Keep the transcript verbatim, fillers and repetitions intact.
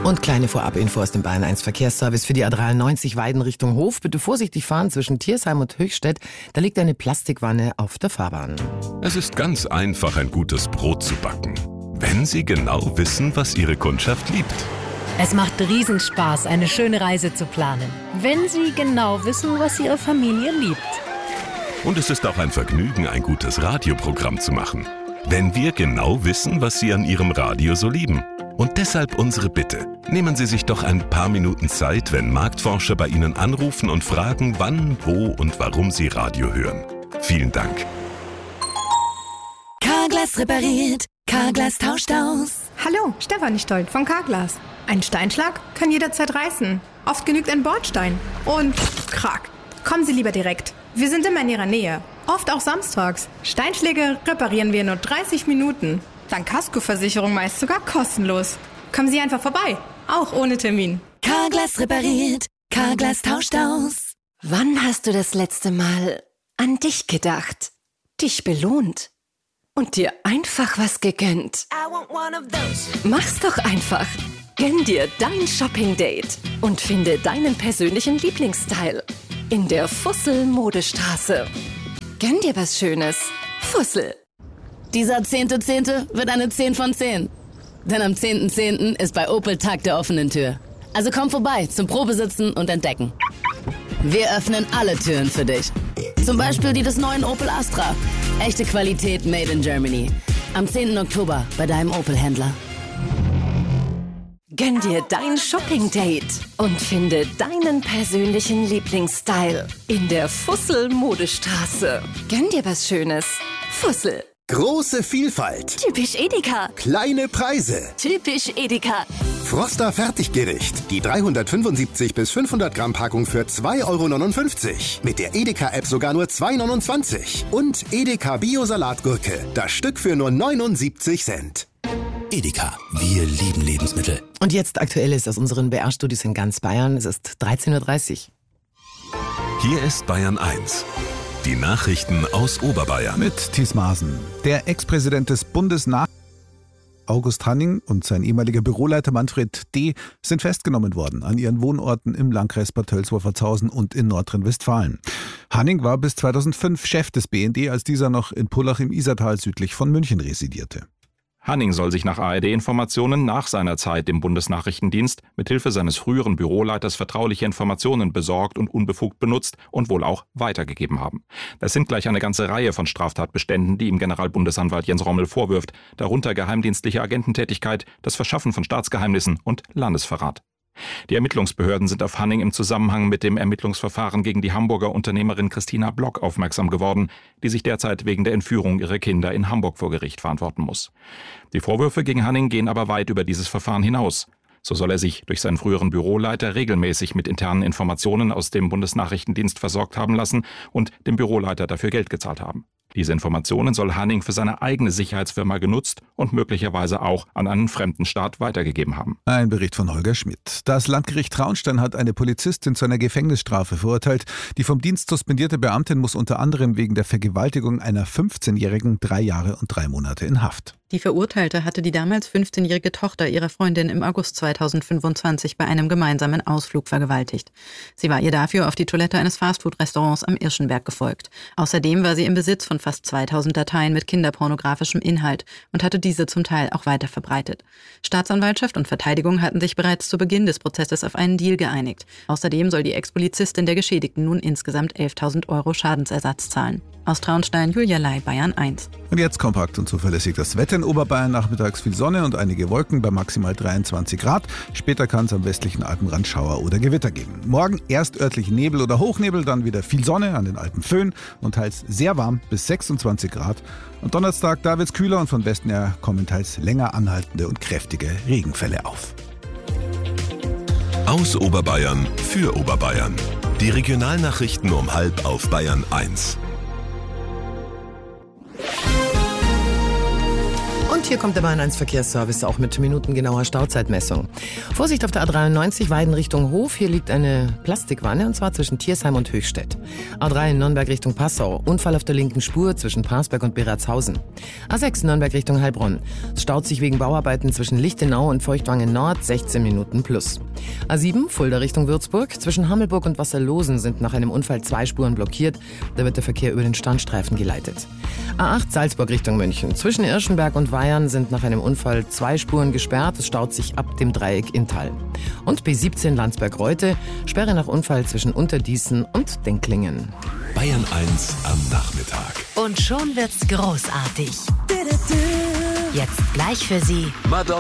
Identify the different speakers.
Speaker 1: Und kleine Vorabinfo aus dem Bayern eins Verkehrsservice für die A dreiundneunzig Weiden Richtung Hof. Bitte vorsichtig fahren zwischen Thiersheim und Höchstädt. Da liegt eine Plastikwanne auf der Fahrbahn.
Speaker 2: Es ist ganz einfach, ein gutes Brot zu backen, wenn Sie genau wissen, was Ihre Kundschaft liebt.
Speaker 3: Es macht Riesenspaß, eine schöne Reise zu planen, wenn Sie genau wissen, was Ihre Familie liebt.
Speaker 2: Und es ist auch ein Vergnügen, ein gutes Radioprogramm zu machen, wenn wir genau wissen, was Sie an Ihrem Radio so lieben. Und deshalb unsere Bitte. Nehmen Sie sich doch ein paar Minuten Zeit, wenn Marktforscher bei Ihnen anrufen und fragen, wann, wo und warum Sie Radio hören. Vielen Dank.
Speaker 4: Carglass repariert, Carglass tauscht aus.
Speaker 5: Hallo, Stefanie Stolt von Carglass. Ein Steinschlag kann jederzeit reißen. Oft genügt ein Bordstein. Und krack. Kommen Sie lieber direkt. Wir sind immer in Ihrer Nähe. Oft auch samstags. Steinschläge reparieren wir in nur dreißig Minuten. Dank Kaskoversicherung meist sogar kostenlos. Kommen Sie einfach vorbei, auch ohne Termin.
Speaker 4: Carglass repariert, Carglass tauscht aus. Wann hast du das letzte Mal an dich gedacht, dich belohnt und dir einfach was gegönnt? Mach's doch einfach. Gönn dir dein Shopping-Date und finde deinen persönlichen Lieblingsstyle in der Fussel-Modestraße. Gönn dir was Schönes. Fussel.
Speaker 6: Dieser zehnte Zehnte wird eine zehn von zehn. Denn am zehnten Zehnten ist bei Opel Tag der offenen Tür. Also komm vorbei zum Probesitzen und Entdecken. Wir öffnen alle Türen für dich. Zum Beispiel die des neuen Opel Astra. Echte Qualität made in Germany. Am zehnten Oktober bei deinem Opel-Händler.
Speaker 4: Gönn dir dein Shopping-Date und finde deinen persönlichen Lieblingsstyle in der Fussel-Modestraße. Gönn dir was Schönes. Fussel.
Speaker 7: Große Vielfalt.
Speaker 4: Typisch Edeka.
Speaker 7: Kleine Preise.
Speaker 4: Typisch Edeka.
Speaker 7: Froster Fertiggericht. Die dreihundertfünfundsiebzig bis fünfhundert Gramm Packung für zwei Euro neunundfünfzig. Mit der Edeka-App sogar nur zwei Euro neunundzwanzig. Und Edeka Bio-Salatgurke. Das Stück für nur neunundsiebzig Cent.
Speaker 8: Edeka. Wir lieben Lebensmittel.
Speaker 1: Und jetzt Aktuelles aus unseren B R-Studios in ganz Bayern. Es ist dreizehn Uhr dreißig.
Speaker 2: Hier ist Bayern eins. Die Nachrichten aus Oberbayern.
Speaker 9: Mit Thies Maaßen. Der Ex-Präsident des Bundesnach August Hanning und sein ehemaliger Büroleiter Manfred D. sind festgenommen worden an ihren Wohnorten im Landkreis Bad Tölz-Wolfertshausen und in Nordrhein-Westfalen. Hanning war bis zweitausendfünf Chef des B N D, als dieser noch in Pullach im Isartal südlich von München residierte.
Speaker 10: Hanning soll sich nach A R D-Informationen nach seiner Zeit im Bundesnachrichtendienst mithilfe seines früheren Büroleiters vertrauliche Informationen besorgt und unbefugt benutzt und wohl auch weitergegeben haben. Das sind gleich eine ganze Reihe von Straftatbeständen, die ihm Generalbundesanwalt Jens Rommel vorwirft, darunter geheimdienstliche Agententätigkeit, das Verschaffen von Staatsgeheimnissen und Landesverrat. Die Ermittlungsbehörden sind auf Hanning im Zusammenhang mit dem Ermittlungsverfahren gegen die Hamburger Unternehmerin Christina Block aufmerksam geworden, die sich derzeit wegen der Entführung ihrer Kinder in Hamburg vor Gericht verantworten muss. Die Vorwürfe gegen Hanning gehen aber weit über dieses Verfahren hinaus. So soll er sich durch seinen früheren Büroleiter regelmäßig mit internen Informationen aus dem Bundesnachrichtendienst versorgt haben lassen und dem Büroleiter dafür Geld gezahlt haben. Diese Informationen soll Hanning für seine eigene Sicherheitsfirma genutzt und möglicherweise auch an einen fremden Staat weitergegeben haben.
Speaker 9: Ein Bericht von Holger Schmidt. Das Landgericht Traunstein hat eine Polizistin zu einer Gefängnisstrafe verurteilt. Die vom Dienst suspendierte Beamtin muss unter anderem wegen der Vergewaltigung einer fünfzehnjährigen drei Jahre und drei Monate in Haft.
Speaker 11: Die Verurteilte hatte die damals fünfzehnjährige Tochter ihrer Freundin im August zweitausendfünfundzwanzig bei einem gemeinsamen Ausflug vergewaltigt. Sie war ihr dafür auf die Toilette eines Fastfood-Restaurants am Irschenberg gefolgt. Außerdem war sie im Besitz von fast zweitausend Dateien mit kinderpornografischem Inhalt und hatte diese zum Teil auch weiter verbreitet. Staatsanwaltschaft und Verteidigung hatten sich bereits zu Beginn des Prozesses auf einen Deal geeinigt. Außerdem soll die Ex-Polizistin der Geschädigten nun insgesamt elftausend Euro Schadensersatz zahlen. Aus Traunstein, Julia Ley, Bayern eins.
Speaker 9: Und jetzt kompakt und zuverlässig das Wetter in Oberbayern. Nachmittags viel Sonne und einige Wolken bei maximal dreiundzwanzig Grad. Später kann es am westlichen Alpenrand Schauer oder Gewitter geben. Morgen erst örtlich Nebel oder Hochnebel, dann wieder viel Sonne, an den Alpen Föhn und teils sehr warm bis sechsundzwanzig Grad. Und Donnerstag, da wird's kühler und von Westen her kommen teils länger anhaltende und kräftige Regenfälle auf.
Speaker 2: Aus Oberbayern für Oberbayern. Die Regionalnachrichten um halb auf Bayern eins.
Speaker 1: Und hier kommt der Bayern eins Verkehrsservice, auch mit minutengenauer Stauzeitmessung. Vorsicht auf der A dreiundneunzig Weiden Richtung Hof. Hier liegt eine Plastikwanne, und zwar zwischen Thiersheim und Höchstädt. A drei in Nürnberg Richtung Passau. Unfall auf der linken Spur zwischen Parsberg und Beratshausen. A sechs Nürnberg Richtung Heilbronn. Es staut sich wegen Bauarbeiten zwischen Lichtenau und Feuchtwangen Nord, sechzehn Minuten plus. A sieben Fulda Richtung Würzburg. Zwischen Hammelburg und Wasserlosen sind nach einem Unfall zwei Spuren blockiert. Da wird der Verkehr über den Standstreifen geleitet. A acht Salzburg Richtung München. Zwischen Irschenberg und Weyern sind nach einem Unfall zwei Spuren gesperrt. Es staut sich ab dem Dreieck Inntal. Und B siebzehn Landsberg-Reutte. Sperre nach Unfall zwischen Unterdießen und Denklingen.
Speaker 2: Bayern eins am Nachmittag.
Speaker 3: Und schon wird's großartig. Jetzt gleich für Sie
Speaker 2: Madonna.